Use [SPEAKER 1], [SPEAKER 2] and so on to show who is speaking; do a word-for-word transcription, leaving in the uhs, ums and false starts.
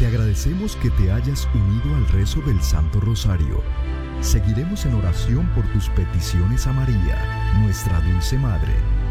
[SPEAKER 1] Te agradecemos que te hayas unido al rezo del Santo Rosario. Seguiremos en oración por tus peticiones a María, nuestra dulce Madre.